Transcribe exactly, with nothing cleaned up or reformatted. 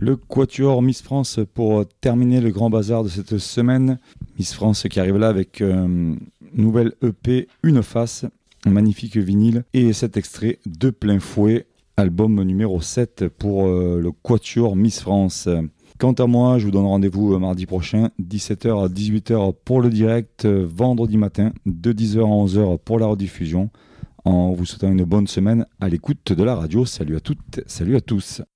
Le Quatuor Miss France pour terminer le grand bazar de cette semaine. Miss France qui arrive là avec euh, nouvelle E P, Une face, un magnifique vinyle et cet extrait de Plein Fouet, album numéro sept pour euh, le Quatuor Miss France. Quant à moi, je vous donne rendez-vous mardi prochain, dix-sept heures à dix-huit heures pour le direct, vendredi matin, de dix heures à onze heures pour la rediffusion. En vous souhaitant une bonne semaine à l'écoute de la radio. Salut à toutes, salut à tous.